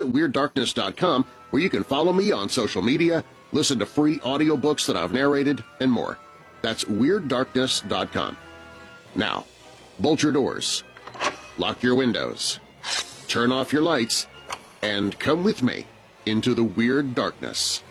WeirdDarkness.com, where you can follow me on social media, listen to free audiobooks that I've narrated, and more. That's WeirdDarkness.com. Now, bolt your doors, lock your windows, turn off your lights, and come with me into the Weird Darkness.